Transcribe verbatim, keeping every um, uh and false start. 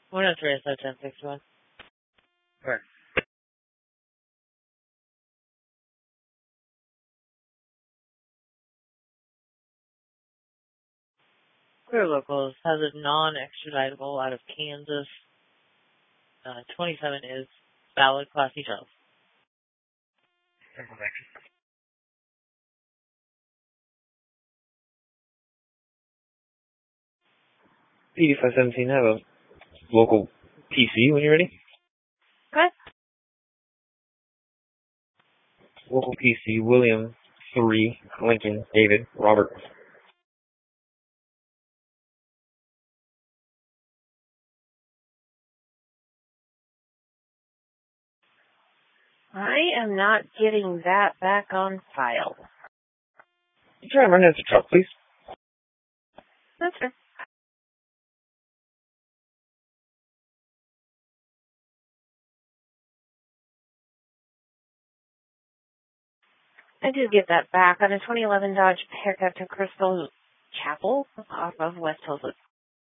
one oh three S O ten sixty-one. Correct. Clear Locals has a non-extraditable out of Kansas. Uh, twenty-seven is valid Class C shells. eighty-five seventeen, have a local P C when you're ready. Okay. Local P C, William three, Lincoln, David, Robert. I am not getting that back on file. Try and run out the truck, please. That's fair. I did get that back on a twenty eleven Dodge pickup to Crystal Chapel off of West Hills